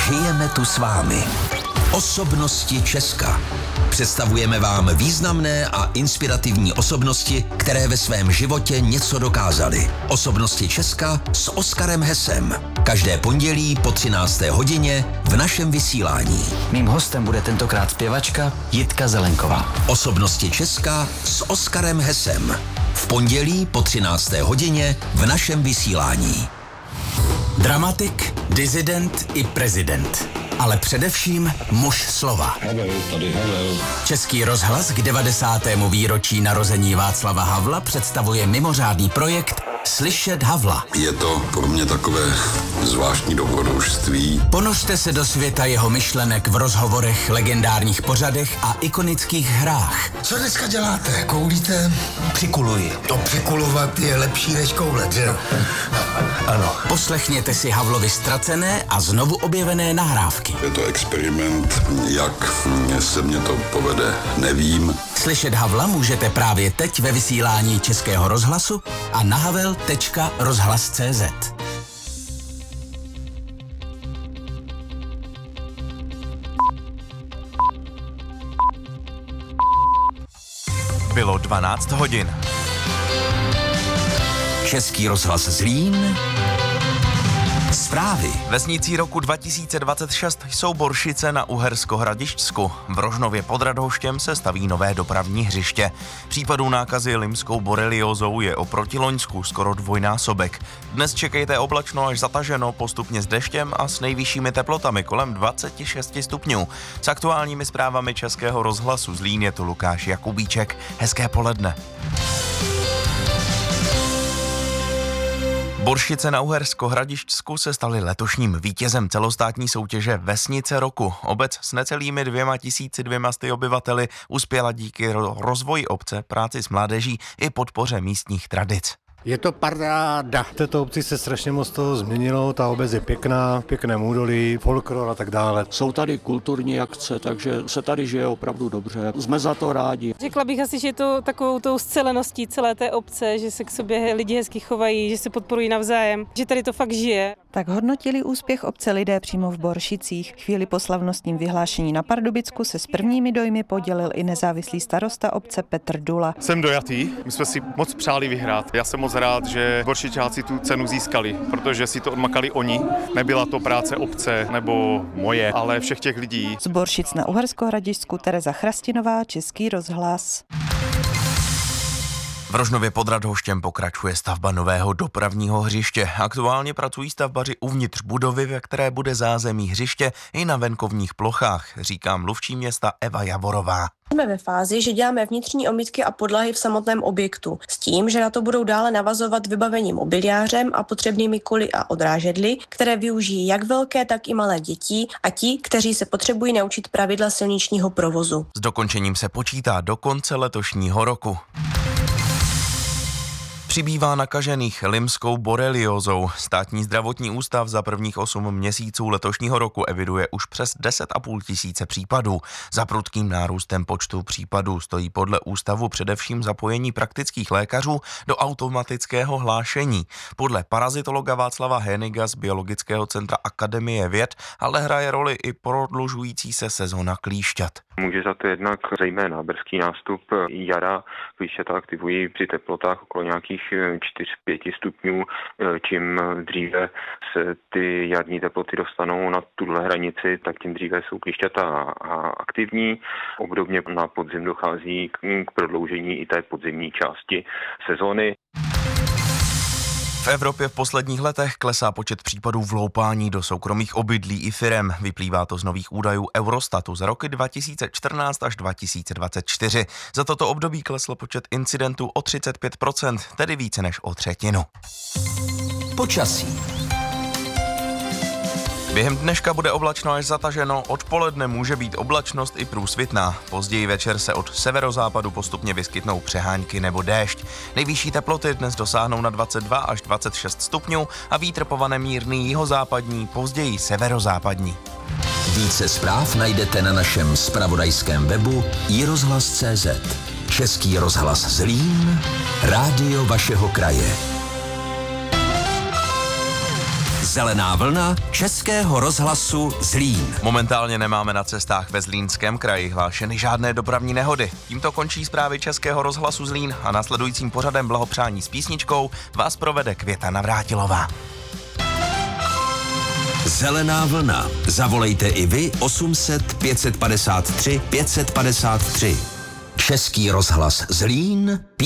Žijeme tu s vámi. Osobnosti Česka. Představujeme vám významné a inspirativní osobnosti, které ve svém životě něco dokázaly. Osobnosti Česka s Oskarem Hesem. Každé pondělí po 13. hodině v našem vysílání. Mým hostem bude tentokrát zpěvačka Jitka Zelenková. Osobnosti Česka s Oskarem Hesem. V pondělí po 13. hodině v našem vysílání. Dramatik, disident i prezident. Ale především muž slova. Český rozhlas k 90. výročí narození Václava Havla představuje mimořádný projekt Slyšet Havla. Je to pro mě takové zvláštní dobrodružství. Ponořte se do světa jeho myšlenek v rozhovorech, legendárních pořadech a ikonických hrách. Co dneska děláte? Koulíte? Přikuluji. To přikulovat je lepší než koulet, že jo? Ano. Poslechněte si Havlovi ztracené a znovu objevené nahrávky. Je to experiment, jak se mně to povede, nevím. Slyšet Havla můžete právě teď ve vysílání Českého rozhlasu a na havel.rozhlas.cz. Bylo 12 hodin. Český rozhlas Zlín. Zprávy. Vesnicí roku 2026 jsou Boršice na Uhersko-Hradišťsku. V Rožnově pod Radhoštěm se staví nové dopravní hřiště. Případů nákazy limskou boreliózou je oproti loňsku skoro dvojnásobek. Dnes čekejte oblačno až zataženo, postupně s deštěm a s nejvyššími teplotami kolem 26 stupňů. S aktuálními zprávami Českého rozhlasu Zlín je tu Lukáš Jakubíček. Hezké poledne. Boršice na Uhersko-Hradišťsku se staly letošním vítězem celostátní soutěže Vesnice roku. Obec s necelými 2200 obyvateli uspěla díky rozvoji obce, práci s mládeží i podpoře místních tradic. Je to paráda. V této obci se strašně moc toho změnilo, ta obec je pěkná, pěkné údolí, folklor a tak dále. Jsou tady kulturní akce, takže se tady žije opravdu dobře. Jsme za to rádi. Řekla bych asi, že je to takovou tou sceleností celé té obce, že se k sobě lidi hezky chovají, že se podporují navzájem, že tady to fakt žije. Tak hodnotili úspěch obce lidé přímo v Boršicích. Chvíli po slavnostním vyhlášení na Pardubicku se s prvními dojmy podělil i nezávislý starosta obce Petr Dula. Jsem dojatý, my jsme si moc přáli vyhrát. Já jsem moc rád, že Boršičáci tu cenu získali, protože si to odmakali oni. Nebyla to práce obce nebo moje, ale všech těch lidí. Z Boršic na Uhersko-Hradišťsku Tereza Chrastinová, Český rozhlas. V Rožnově pod Radhoštěm pokračuje stavba nového dopravního hřiště. Aktuálně pracují stavbaři uvnitř budovy, ve které bude zázemí hřiště i na venkovních plochách, říká mluvčí města Eva Javorová. Jsme ve fázi, že děláme vnitřní omítky a podlahy v samotném objektu, s tím, že na to budou dále navazovat vybavením mobiliářem a potřebnými koly a odrážedly, které využijí jak velké, tak i malé děti a ti, kteří se potřebují naučit pravidla silničního provozu. S dokončením se počítá do konce letošního roku. Přibývá nakažených limskou boreliózou. Státní zdravotní ústav za prvních 8 měsíců letošního roku eviduje už přes 10,5 tisíce případů. Za prudkým nárůstem počtu případů stojí podle ústavu především zapojení praktických lékařů do automatického hlášení. Podle parazitologa Václava Héniga z Biologického centra Akademie věd ale hraje roli i prodlužující se sezóna klíšťat. Může za to jednak zejména brzký nástup jara, klíšťata aktivují při teplotách okolo nějakých 4-5 stupňů. Čím dříve se ty jarní teploty dostanou na tuhle hranici, tak tím dříve jsou klíšťata aktivní. Obdobně na podzim dochází k prodloužení i té podzimní části sezóny. V Evropě v posledních letech klesá počet případů vloupání do soukromých obydlí i firem. Vyplývá to z nových údajů Eurostatu za roky 2014 až 2024. Za toto období klesl počet incidentů o 35%, tedy více než o třetinu. Počasí. Během dneška bude oblačno až zataženo, odpoledne může být oblačnost i průsvitná. Později večer se od severozápadu postupně vyskytnou přehánky nebo déšť. Nejvyšší teploty dnes dosáhnou na 22 až 26 stupňů a vítr povane mírný jihozápadní, později severozápadní. Více zpráv najdete na našem zpravodajském webu iRozhlas.cz. Český rozhlas Zlín, rádio vašeho kraje. Zelená vlna Českého rozhlasu Zlín. Momentálně nemáme na cestách ve Zlínském kraji hlášeny žádné dopravní nehody. Tímto končí zprávy Českého rozhlasu Zlín a následujícím pořadem blahopřání s písničkou vás provede Květa Navrátilová. Zelená vlna. Zavolejte i vy 800 553 553. Český rozhlas Zlín.